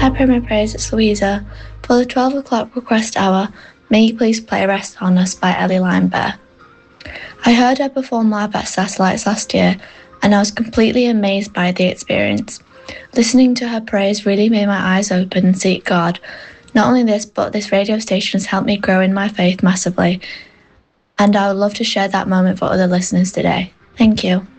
Hi, Pray My Praise, it's Louisa. For the 12 o'clock request hour, may you please play Rest on Us by Ellie Limebear. I heard her perform live at Satellites last year, and I was completely amazed by the experience. Listening to her praise really made my eyes open and seek God. Not only this, but this radio station has helped me grow in my faith massively, and I would love to share that moment for other listeners today. Thank you.